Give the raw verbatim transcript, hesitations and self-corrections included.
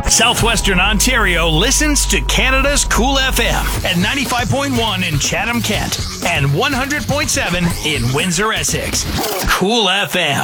Southwestern Ontario listens to Canada's Cool F M at ninety-five point one in Chatham, Kent, and one hundred point seven in Windsor, Essex. Cool F M.